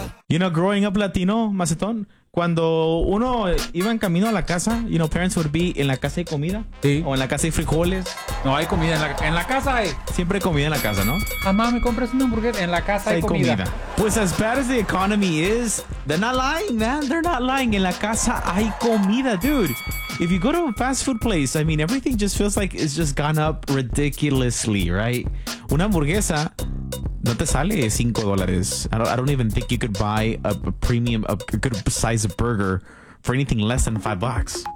You know, growing up Latino, Macetón, cuando uno iba en camino a la casa, you know, parents would be en la casa hay comida. Sí. O en la casa hay frijoles. No hay comida en la casa. Siempre hay comida en la casa, ¿no? Mamá, ¿me compras una hamburguesa? En la casa hay comida. Pues as bad as the economy is, they're not lying, man. They're not lying. En la casa hay comida, dude. If you go to a fast food place, I mean, everything just feels like it's just gone up ridiculously, right? Una hamburguesa no te sale $5. I don't even think you could buy a premium, a good size burger for anything less than $5.